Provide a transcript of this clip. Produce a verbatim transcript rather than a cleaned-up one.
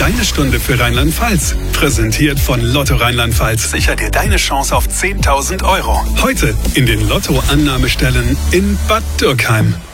Deine Stunde für Rheinland-Pfalz. Präsentiert von Lotto Rheinland-Pfalz. Sicher dir deine Chance auf zehntausend Euro. Heute in den Lotto-Annahmestellen in Bad Dürkheim.